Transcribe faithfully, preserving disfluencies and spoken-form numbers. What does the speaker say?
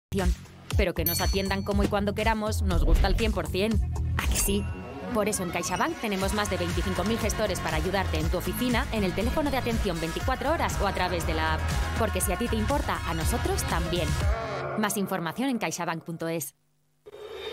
Pero que nos atiendan como y cuando queramos nos gusta al cien por ciento. ¿A que sí? Por eso en CaixaBank tenemos más de veinticinco mil gestores para ayudarte en tu oficina, en el teléfono de atención veinticuatro horas o a través de la app. Porque si a ti te importa, a nosotros también. Más información en caixabank punto es.